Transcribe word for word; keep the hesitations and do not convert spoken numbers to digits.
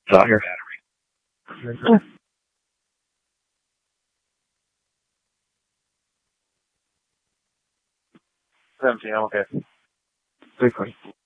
It's out here. Seventeen. I'm okay. Three forty.